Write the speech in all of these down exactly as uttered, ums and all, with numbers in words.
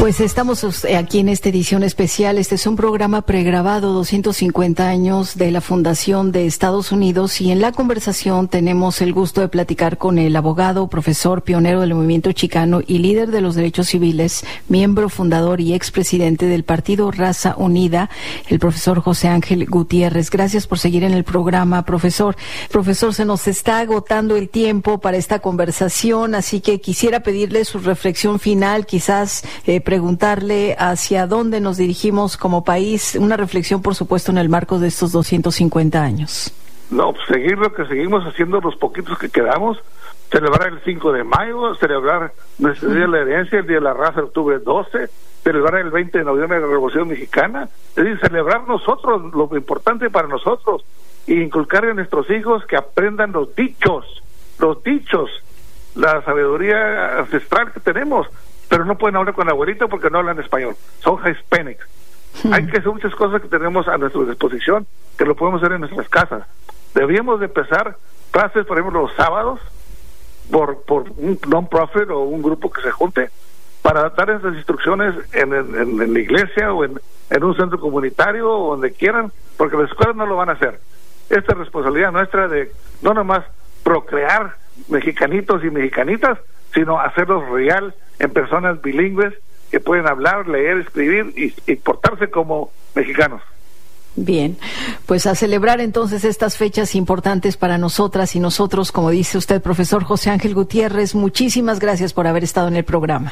Pues estamos aquí en esta edición especial. Este es un programa pregrabado, doscientos cincuenta años de la fundación de Estados Unidos, y en la conversación tenemos el gusto de platicar con el abogado, profesor, pionero del movimiento chicano y líder de los derechos civiles, miembro fundador y expresidente del Partido Raza Unida, el profesor José Ángel Gutiérrez. Gracias por seguir en el programa, profesor. Profesor, se nos está agotando el tiempo para esta conversación, así que quisiera pedirle su reflexión final, quizás eh, preguntarle hacia dónde nos dirigimos como país, una reflexión, por supuesto, en el marco de estos doscientos cincuenta años. No, pues seguir lo que seguimos haciendo los poquitos que quedamos, celebrar el cinco de mayo, celebrar nuestro Día de la Herencia, el Día de la Raza, octubre doce, celebrar el veinte de noviembre la Revolución Mexicana, es decir, celebrar nosotros, lo importante para nosotros, e inculcar en nuestros hijos que aprendan los dichos, los dichos, la sabiduría ancestral que tenemos, pero no pueden hablar con la abuelita porque no hablan español, son hispanics. Hmm. Hay que hacer muchas cosas que tenemos a nuestra disposición, que lo podemos hacer en nuestras casas. Deberíamos de empezar clases, por ejemplo, los sábados, por por un non-profit o un grupo que se junte, para dar esas instrucciones en, en, en la iglesia o en, en un centro comunitario o donde quieran, porque las escuelas no lo van a hacer. Esta es responsabilidad nuestra de no nomás procrear mexicanitos y mexicanitas, sino hacerlos real en personas bilingües que pueden hablar, leer, escribir y, y portarse como mexicanos. Bien, pues a celebrar entonces estas fechas importantes para nosotras y nosotros, como dice usted, profesor José Ángel Gutiérrez. Muchísimas gracias por haber estado en el programa.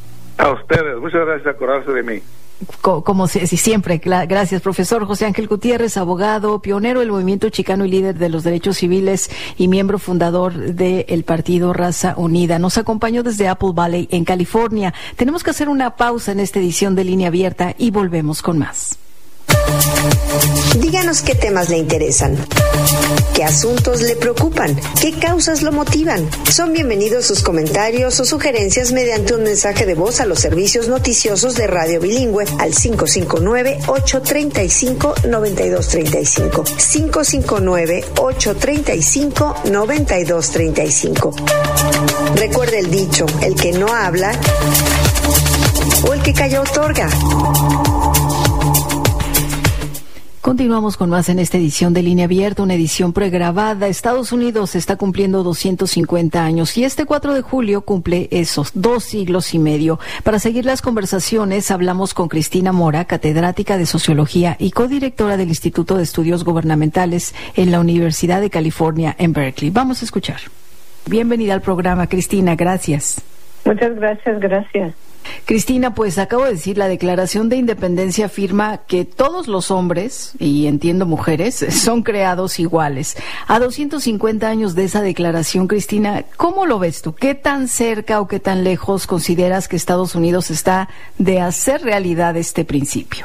A ustedes, muchas gracias por acordarse de mí. Como si, si siempre, gracias, profesor José Ángel Gutiérrez, abogado, pionero del movimiento chicano y líder de los derechos civiles y miembro fundador del Partido Raza Unida. Nos acompañó desde Apple Valley, en California. Tenemos que hacer una pausa en esta edición de Línea Abierta y volvemos con más. Díganos qué temas le interesan, qué asuntos le preocupan, qué causas lo motivan. Son bienvenidos sus comentarios o sugerencias mediante un mensaje de voz a los servicios noticiosos de Radio Bilingüe al cinco cinco nueve, ocho tres cinco, nueve dos tres cinco, cinco cinco nueve, ocho tres cinco, nueve dos tres cinco. Recuerde el dicho, el que no habla o el que calla otorga. Continuamos con más en esta edición de Línea Abierta, una edición pregrabada. Estados Unidos está cumpliendo doscientos cincuenta años y este cuatro de julio cumple esos dos siglos y medio. Para seguir las conversaciones, hablamos con Cristina Mora, catedrática de Sociología y codirectora del Instituto de Estudios Gubernamentales en la Universidad de California en Berkeley. Vamos a escuchar. Bienvenida al programa, Cristina. Gracias. Muchas gracias, gracias. Cristina, pues acabo de decir, la Declaración de Independencia afirma que todos los hombres, y entiendo mujeres, son creados iguales. A doscientos cincuenta años de esa declaración, Cristina, ¿cómo lo ves tú? ¿Qué tan cerca o qué tan lejos consideras que Estados Unidos está de hacer realidad este principio?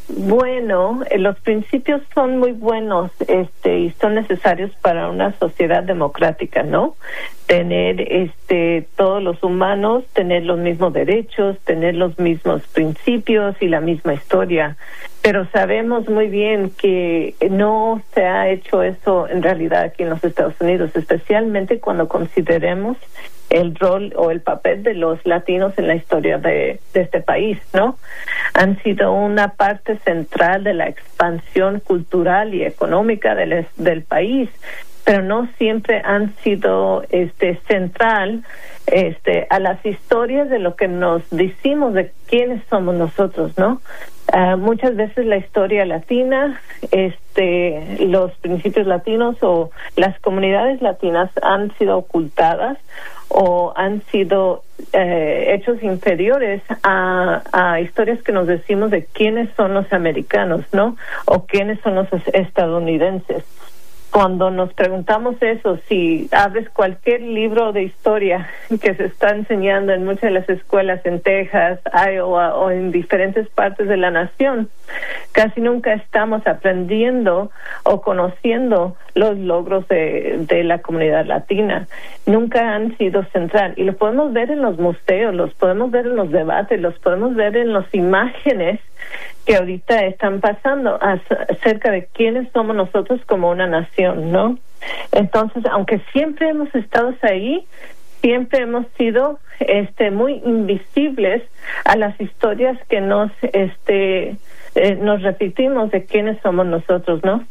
Bueno, eh, los principios son muy buenos, este, y son necesarios para una sociedad democrática, ¿no? Tener, este, todos los humanos, tener los mismos derechos, tener los mismos principios y la misma historia. Pero sabemos muy bien que no se ha hecho eso en realidad aquí en los Estados Unidos, especialmente cuando consideremos el rol o el papel de los latinos en la historia de, de este país, ¿no? Han sido una parte central de la expansión cultural y económica del, del país, pero no siempre han sido este central este a las historias de lo que nos decimos de quiénes somos nosotros, ¿no? Uh, muchas veces la historia latina, este, los principios latinos o las comunidades latinas han sido ocultadas o han sido eh, hechos inferiores a, a historias que nos decimos de quiénes son los americanos, ¿no? O quiénes son los estadounidenses. Cuando nos preguntamos eso, si abres cualquier libro de historia que se está enseñando en muchas de las escuelas en Texas, Iowa o en diferentes partes de la nación, casi nunca estamos aprendiendo o conociendo los logros de, de la comunidad latina. Nunca han sido central. Y lo podemos ver en los museos, los podemos ver en los debates, los podemos ver en las imágenes que ahorita están pasando acerca de quiénes somos nosotros como una nación, ¿no? Entonces, aunque siempre hemos estado ahí, siempre hemos sido este muy invisibles a las historias que nos este eh, nos repetimos de quiénes somos nosotros, ¿no?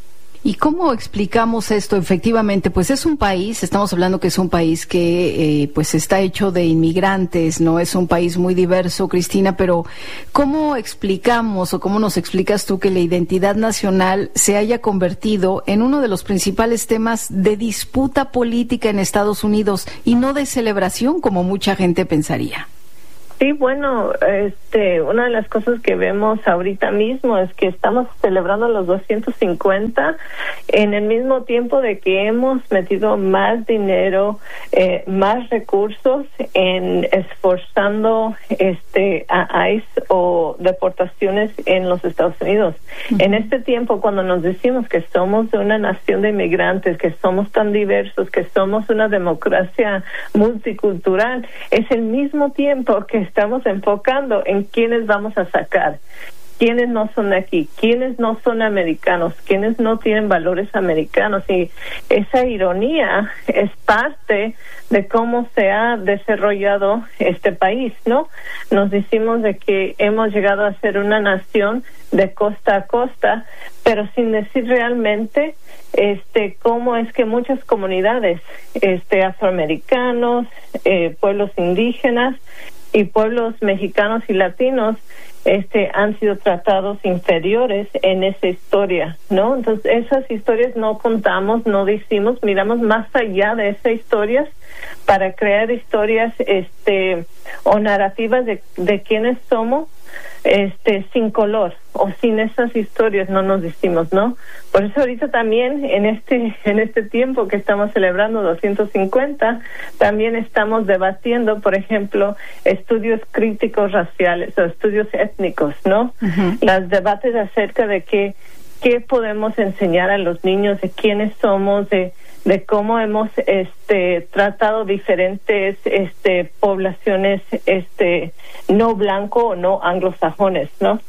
¿Y cómo explicamos esto? Efectivamente, pues es un país, estamos hablando que es un país que eh, pues está hecho de inmigrantes, ¿no? Es un país muy diverso, Cristina, pero ¿cómo explicamos o cómo nos explicas tú que la identidad nacional se haya convertido en uno de los principales temas de disputa política en Estados Unidos y no de celebración como mucha gente pensaría? Sí, bueno, este, una de las cosas que vemos ahorita mismo es que estamos celebrando los doscientos cincuenta en el mismo tiempo de que hemos metido más dinero, eh, más recursos en esforzando este a ICE o deportaciones en los Estados Unidos. Uh-huh. En este tiempo, cuando nos decimos que somos una nación de inmigrantes, que somos tan diversos, que somos una democracia multicultural, es el mismo tiempo que estamos enfocando en quiénes vamos a sacar, quiénes no son de aquí, quiénes no son americanos, quiénes no tienen valores americanos. Y esa ironía es parte de cómo se ha desarrollado este país, ¿no? Nos decimos de que hemos llegado a ser una nación de costa a costa, pero sin decir realmente este cómo es que muchas comunidades este afroamericanos, eh, pueblos indígenas y pueblos mexicanos y latinos este han sido tratados inferiores en esa historia, ¿no? Entonces esas historias no contamos, no decimos, miramos más allá de esas historias para crear historias este o narrativas de, de quiénes somos este sin color o sin esas historias no nos decimos, ¿no? Por eso ahorita también en este en este tiempo que estamos celebrando doscientos cincuenta también estamos debatiendo, por ejemplo, estudios críticos raciales o estudios étnicos, ¿no? Uh-huh. Los debates acerca de qué qué podemos enseñar a los niños, de quiénes somos, de de cómo hemos este tratado diferentes este poblaciones este no blanco o no anglosajones, ¿no?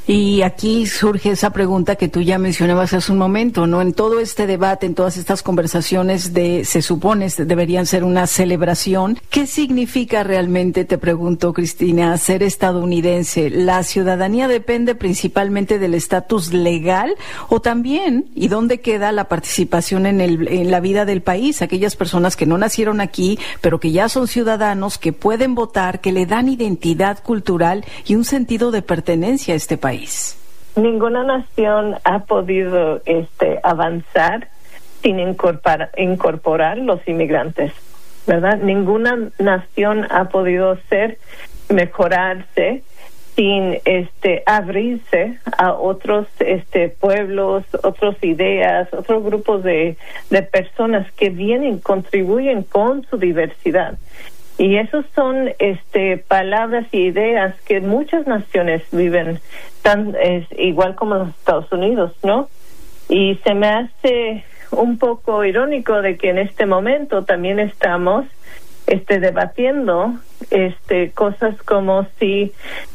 Y aquí surge esa pregunta que tú ya mencionabas hace un momento, ¿no? En todo este debate, en todas estas conversaciones de, se supone, deberían ser una celebración. ¿Qué significa realmente, te pregunto, Cristina, ser estadounidense? ¿La ciudadanía depende principalmente del estatus legal o también, y dónde queda la participación en, el, en la vida del país? Aquellas personas que no nacieron aquí, pero que ya son ciudadanos, que pueden votar, que le dan identidad cultural y un sentido de pertenencia a este país. Ninguna nación ha podido este avanzar sin incorporar, incorporar los inmigrantes, ¿verdad? Ninguna nación ha podido ser mejorarse sin este abrirse a otros este pueblos, otras ideas, otros grupos de de personas que vienen, contribuyen con su diversidad. Y esos son este palabras y ideas que muchas naciones viven tan es igual como los Estados Unidos, ¿no? Y se me hace un poco irónico de que en este momento también estamos este debatiendo este cosas como si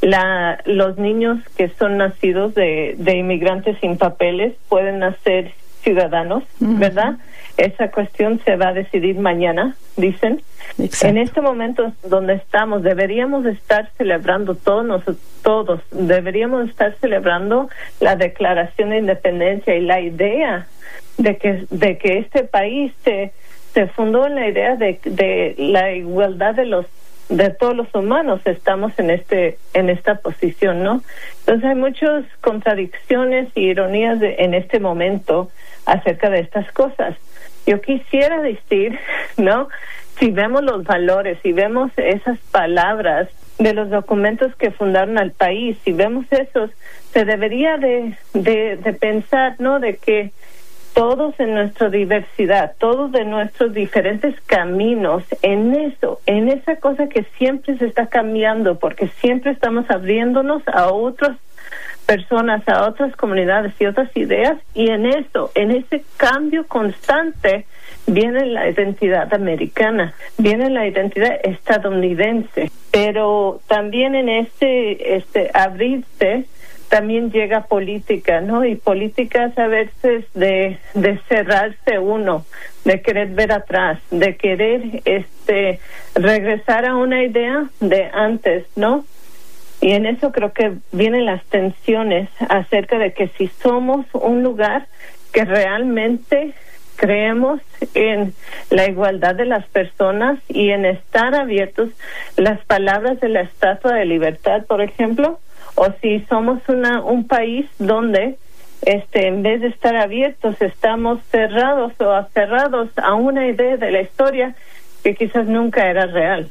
la los niños que son nacidos de de inmigrantes sin papeles pueden nacer ciudadanos, uh-huh. ¿verdad? Esa cuestión se va a decidir mañana, dicen. Exacto. En este momento donde estamos, deberíamos estar celebrando todos nosotros, todos, deberíamos estar celebrando la Declaración de Independencia y la idea de que de que este país se se fundó en la idea de de la igualdad de los de todos los humanos. Estamos en este en esta posición, ¿no? Entonces hay muchas contradicciones y ironías de, en este momento acerca de estas cosas. Yo quisiera decir, ¿no? Si vemos los valores, si vemos esas palabras de los documentos que fundaron al país, si vemos esos, se debería de, de, de pensar, ¿no? De que todos en nuestra diversidad, todos de nuestros diferentes caminos, en eso, en esa cosa que siempre se está cambiando, porque siempre estamos abriéndonos a otras personas, a otras comunidades y otras ideas, y en eso, en ese cambio constante, viene la identidad americana, viene la identidad estadounidense, pero también en este, este abrirse, también llega política, ¿no? Y política es a veces de, de cerrarse uno, de querer ver atrás, de querer este regresar a una idea de antes, ¿no? Y en eso creo que vienen las tensiones acerca de que si somos un lugar que realmente creemos en la igualdad de las personas y en estar abiertos, las palabras de la Estatua de Libertad, por ejemplo, o si somos una un país donde este en vez de estar abiertos estamos cerrados o aferrados a una idea de la historia que quizás nunca era real.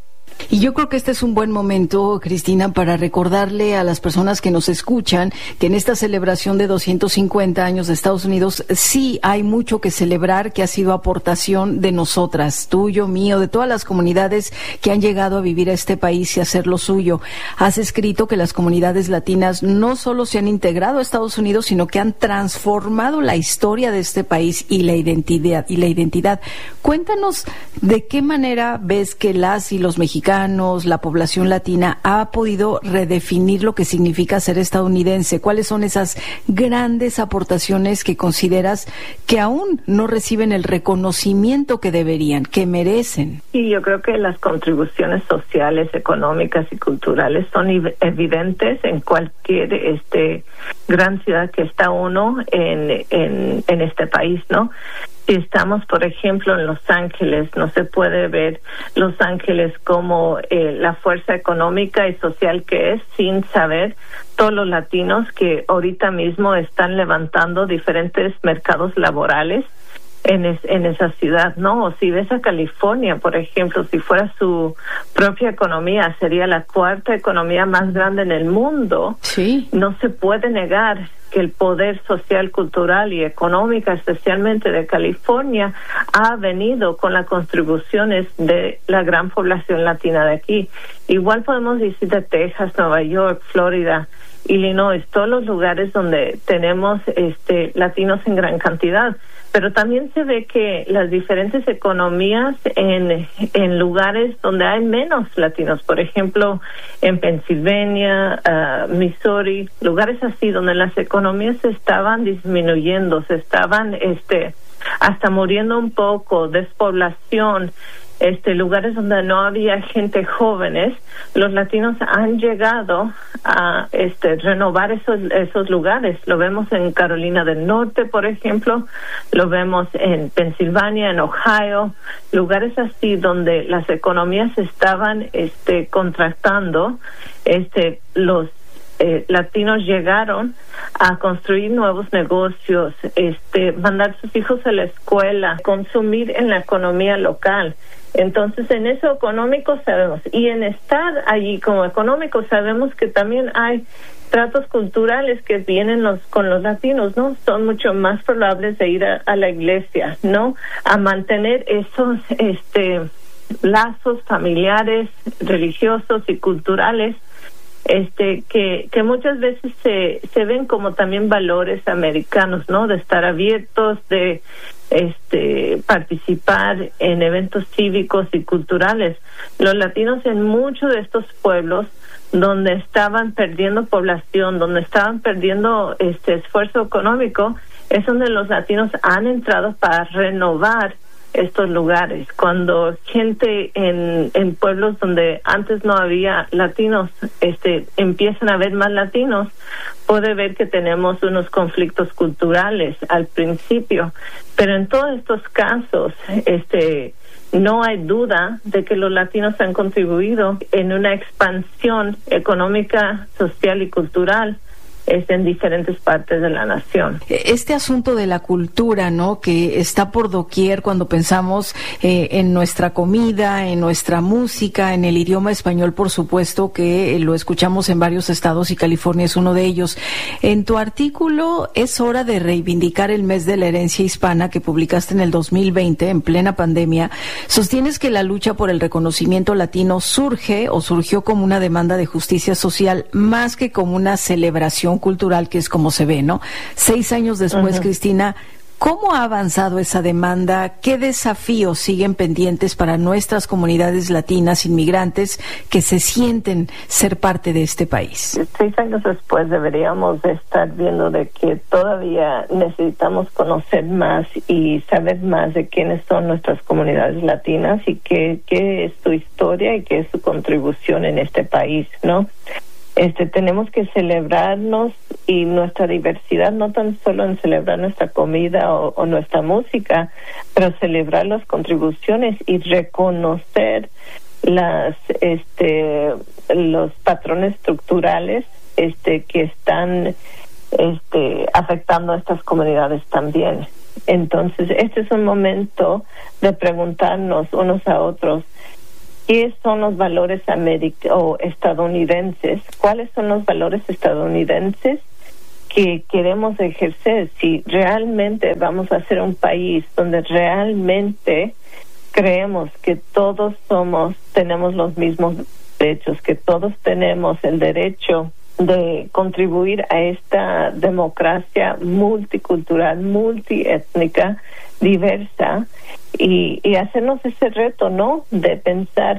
Y yo creo que este es un buen momento, Cristina, para recordarle a las personas que nos escuchan que en esta celebración de doscientos cincuenta años de Estados Unidos sí hay mucho que celebrar, que ha sido aportación de nosotras, tuyo, mío, de todas las comunidades que han llegado a vivir a este país y a hacer lo suyo. Has escrito que las comunidades latinas no solo se han integrado a Estados Unidos, sino que han transformado la historia de este país y la identidad. Y la identidad. Cuéntanos de qué manera ves que las y los mexicanos, la población latina, ha podido redefinir lo que significa ser estadounidense. ¿Cuáles son esas grandes aportaciones que consideras que aún no reciben el reconocimiento que deberían, que merecen? Sí, yo creo que las contribuciones sociales, económicas y culturales son evidentes en cualquier este gran ciudad que está uno en, en, en este país, ¿no? Si estamos, por ejemplo, en Los Ángeles, no se puede ver Los Ángeles como eh, la fuerza económica y social que es sin saber todos los latinos que ahorita mismo están levantando diferentes mercados laborales en, es, en esa ciudad, ¿no? O si ves a California, por ejemplo, si fuera su propia economía, sería la cuarta economía más grande en el mundo. Sí. No se puede negar que el poder social, cultural y económica, especialmente de California, ha venido con las contribuciones de la gran población latina de aquí. Igual podemos decir de Texas, Nueva York, Florida, Illinois, todos los lugares donde tenemos este latinos en gran cantidad. Pero también se ve que las diferentes economías en, en lugares donde hay menos latinos, por ejemplo, en Pensilvania, uh, Missouri, lugares así donde las economías se estaban disminuyendo, se estaban este hasta muriendo un poco, despoblación, este lugares donde no había gente jóvenes, los latinos han llegado a este renovar esos esos lugares. Lo vemos en Carolina del Norte, por ejemplo, lo vemos en Pensilvania, en Ohio, lugares así donde las economías estaban este contractando, este los Eh, latinos llegaron a construir nuevos negocios, este, mandar sus hijos a la escuela, consumir en la economía local. Entonces, en eso económico sabemos, y en estar allí como económico sabemos que también hay tratos culturales que vienen los con los latinos, ¿no? Son mucho más probables de ir a, a la iglesia, ¿no? A mantener esos, este, lazos familiares, religiosos y culturales este que que muchas veces se se ven como también valores americanos, ¿no? De estar abiertos, de este participar en eventos cívicos y culturales. Los latinos en muchos de estos pueblos donde estaban perdiendo población, donde estaban perdiendo este esfuerzo económico, es donde los latinos han entrado para renovar estos lugares. Cuando gente en, en pueblos donde antes no había latinos, este, empiezan a haber más latinos, puede ver que tenemos unos conflictos culturales al principio, pero en todos estos casos, este, no hay duda de que los latinos han contribuido en una expansión económica, social y cultural es en diferentes partes de la nación. Este asunto de la cultura, ¿no?, que está por doquier cuando pensamos eh, en nuestra comida, en nuestra música, en el idioma español, por supuesto, que eh, lo escuchamos en varios estados y California es uno de ellos. En tu artículo, Es hora de reivindicar el mes de la herencia hispana, que publicaste en el dos mil veinte, en plena pandemia, sostienes que la lucha por el reconocimiento latino surge o surgió como una demanda de justicia social más que como una celebración cultural, que es como se ve, ¿no? Seis años después, uh-huh. Cristina, ¿Cómo ha avanzado esa demanda? ¿Qué desafíos siguen pendientes para nuestras comunidades latinas inmigrantes que se sienten ser parte de este país? Seis años después deberíamos estar viendo de que todavía necesitamos conocer más y saber más de quiénes son nuestras comunidades latinas y qué, qué es su historia y qué es su contribución en este país, ¿no? Este, tenemos que celebrarnos y nuestra diversidad, no tan solo en celebrar nuestra comida o, o nuestra música, pero celebrar las contribuciones y reconocer las, este, los patrones estructurales, este, que están, este, afectando a estas comunidades también. Entonces, este es un momento de preguntarnos unos a otros, ¿qué son los valores americ- o estadounidenses? ¿Cuáles son los valores estadounidenses que queremos ejercer? Si realmente vamos a ser un país donde realmente creemos que todos somos, tenemos los mismos derechos, que todos tenemos el derecho de contribuir a esta democracia multicultural, multiétnica, diversa, y, y hacernos ese reto, ¿no?, de pensar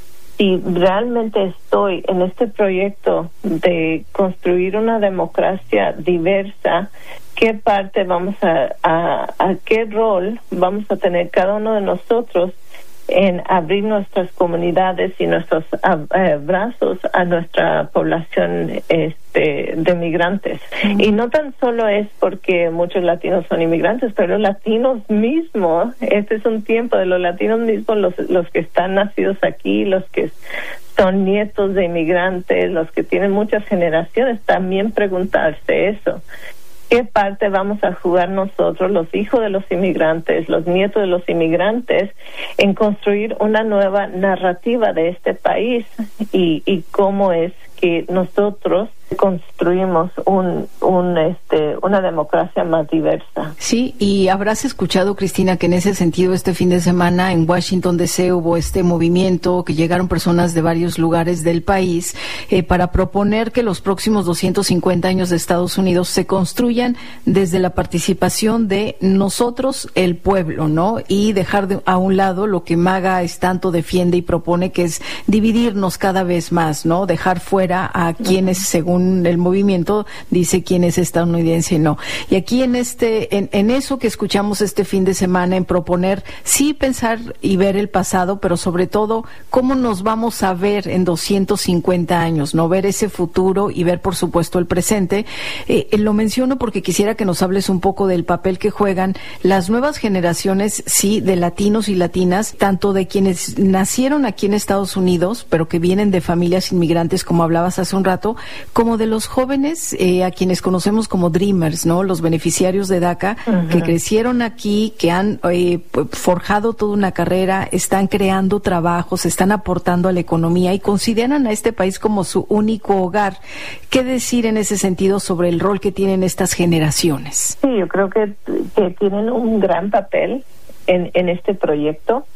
si realmente estoy en este proyecto de construir una democracia diversa, qué parte vamos a, a, a qué rol vamos a tener cada uno de nosotros en abrir nuestras comunidades y nuestros uh, brazos a nuestra población este, de migrantes. Mm. Y no tan solo es porque muchos latinos son inmigrantes, pero los latinos mismos, este es un tiempo de los latinos mismos, los, los que están nacidos aquí, los que son nietos de inmigrantes, los que tienen muchas generaciones, también preguntarse eso. ¿Qué parte vamos a jugar nosotros, los hijos de los inmigrantes, los nietos de los inmigrantes, en construir una nueva narrativa de este país y, y cómo es que nosotros construimos un, un, este, una democracia más diversa? Sí, y habrás escuchado, Cristina, que en ese sentido este fin de semana en Washington D C hubo este movimiento, que llegaron personas de varios lugares del país eh, para proponer que los próximos doscientos cincuenta años de Estados Unidos se construyan desde la participación de nosotros, el pueblo, ¿no? Y dejar de, a un lado lo que MAGA es tanto defiende y propone, que es dividirnos cada vez más, ¿no? Dejar fuera a quienes, según el movimiento, dice quién es estadounidense y no. Y aquí en este, en, en eso que escuchamos este fin de semana, en proponer, sí, pensar y ver el pasado, pero sobre todo, cómo nos vamos a ver en doscientos cincuenta años, ¿no? Ver ese futuro y ver, por supuesto, el presente. Eh, lo menciono porque quisiera que nos hables un poco del papel que juegan las nuevas generaciones, sí, de latinos y latinas, tanto de quienes nacieron aquí en Estados Unidos, pero que vienen de familias inmigrantes, como hablabas hace un rato, como de los jóvenes eh, a quienes conocemos como Dreamers, ¿no? Los beneficiarios de DACA, uh-huh, que crecieron aquí, que han eh, forjado toda una carrera, están creando trabajos, están aportando a la economía y consideran a este país como su único hogar. ¿Qué decir en ese sentido sobre el rol que tienen estas generaciones? Sí, yo creo que, que tienen un gran papel en, en este proyecto.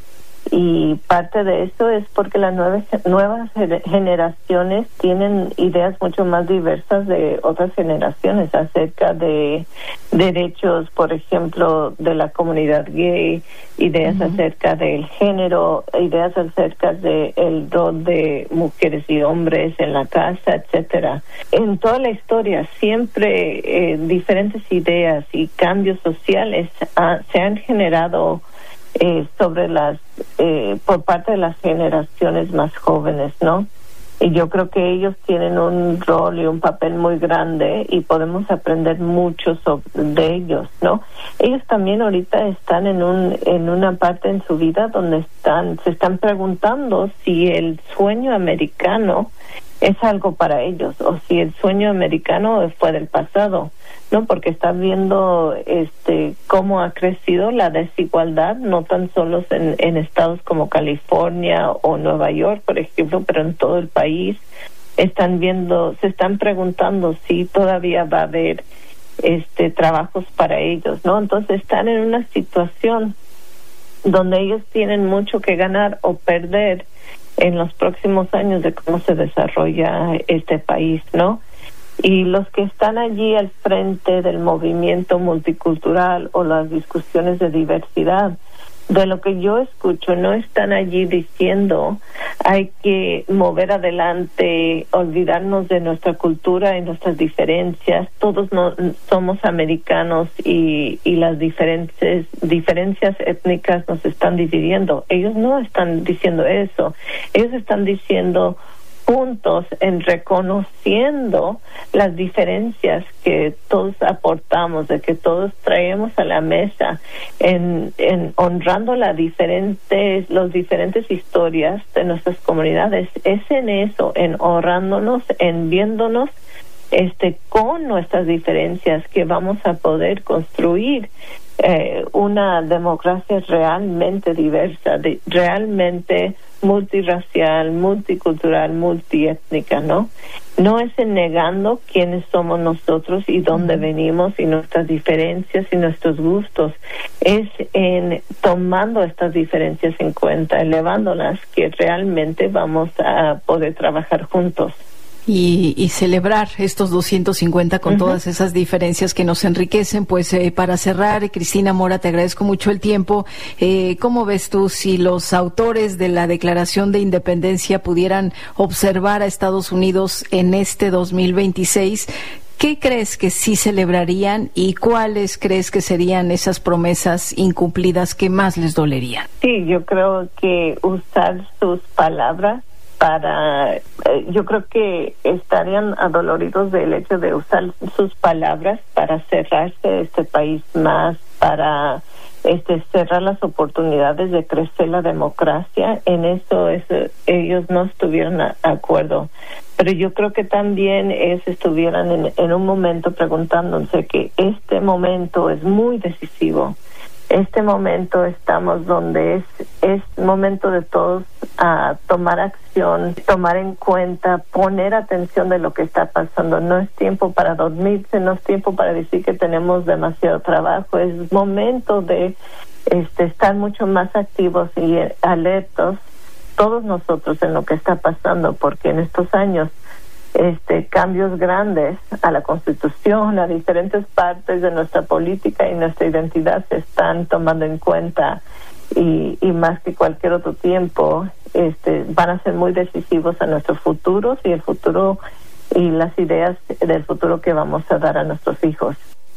Y parte de eso es porque las nuevas, nuevas generaciones tienen ideas mucho más diversas de otras generaciones acerca de derechos, por ejemplo, de la comunidad gay, ideas uh-huh. acerca del género, ideas acerca de el rol de mujeres y hombres en la casa, etcétera. En toda la historia siempre eh, diferentes ideas y cambios sociales ah, se han generado Eh, sobre las eh, por parte de las generaciones más jóvenes, ¿no? Y yo creo que ellos tienen un rol y un papel muy grande y podemos aprender mucho sobre, de ellos, ¿no? Ellos también ahorita están en un en una parte en su vida donde están se están preguntando si el sueño americano es algo para ellos o si el sueño americano fue del pasado, ¿no? Porque están viendo este cómo ha crecido la desigualdad, no tan solo en, en estados como California o Nueva York, por ejemplo, pero en todo el país. Están viendo, se están preguntando si todavía va a haber este trabajos para ellos, ¿no? Entonces están en una situación donde ellos tienen mucho que ganar o perder en los próximos años de cómo se desarrolla este país, ¿no? Y los que están allí al frente del movimiento multicultural o las discusiones de diversidad, de lo que yo escucho, no están allí diciendo hay que mover adelante, olvidarnos de nuestra cultura y nuestras diferencias. Todos no, somos americanos y, y las diferentes diferencias étnicas nos están dividiendo. Ellos no están diciendo eso. Ellos están diciendo juntos en reconociendo las diferencias que todos aportamos, de que todos traemos a la mesa, en, en honrando las diferentes, los diferentes historias de nuestras comunidades. Es en eso, en honrándonos, en viéndonos este con nuestras diferencias, que vamos a poder construir eh, una democracia realmente diversa, de, realmente multirracial, multicultural, multiétnica, ¿no? No es en negando quiénes somos nosotros y dónde venimos y nuestras diferencias y nuestros gustos. Es en tomando estas diferencias en cuenta, elevándolas, que realmente vamos a poder trabajar juntos. Y, y celebrar estos doscientos cincuenta con uh-huh. todas esas diferencias que nos enriquecen. Pues eh, para cerrar, Cristina Mora, te agradezco mucho el tiempo. Eh, ¿Cómo ves tú si los autores de la Declaración de Independencia pudieran observar a Estados Unidos en este dos mil veintiséis? ¿Qué crees que sí celebrarían y cuáles crees que serían esas promesas incumplidas que más les dolerían? Sí, yo creo que usar sus palabras para, eh, yo creo que estarían adoloridos del hecho de usar sus palabras para cerrarse este país más, para este cerrar las oportunidades de crecer la democracia. En eso es, ellos no estuvieron de acuerdo. Pero yo creo que también ellos estuvieran en, en un momento preguntándose que este momento es muy decisivo. Este momento estamos donde es es momento de todos a uh, tomar acción, tomar en cuenta, poner atención de lo que está pasando. No es tiempo para dormirse, no es tiempo para decir que tenemos demasiado trabajo. Es momento de este estar mucho más activos y alertos todos nosotros en lo que está pasando, porque en estos años este cambios grandes a la Constitución, a diferentes partes de nuestra política y nuestra identidad se están tomando en cuenta, y, y más que cualquier otro tiempo este van a ser muy decisivos a nuestros futuros y el futuro y las ideas del futuro que vamos a dar a nuestros hijos.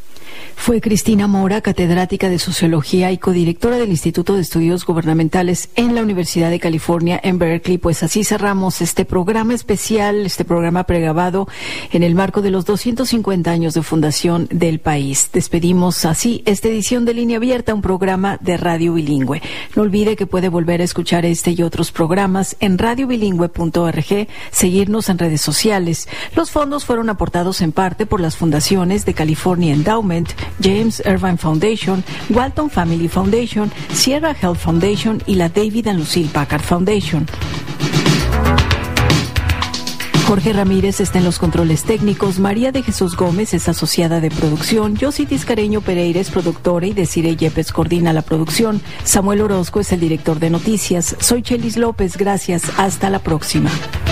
Fue Cristina Mora, catedrática de Sociología y codirectora del Instituto de Estudios Gubernamentales en la Universidad de California en Berkeley. Pues así cerramos este programa especial, este programa pregrabado en el marco de los doscientos cincuenta años de fundación del país. Despedimos así esta edición de Línea Abierta, un programa de radio bilingüe. No olvide que puede volver a escuchar este y otros programas en radio bilingüe punto org, seguirnos en redes sociales. Los fondos fueron aportados en parte por las fundaciones de California Endowment, James Irvine Foundation, Walton Family Foundation, Sierra Health Foundation y la David and Lucille Packard Foundation. Jorge Ramírez está en los controles técnicos, María de Jesús Gómez es asociada de producción, Yossi Tiscareño Pereira es productora y Desiree Yepes coordina la producción, Samuel Orozco es el director de noticias. Soy Chelis López, gracias, hasta la próxima.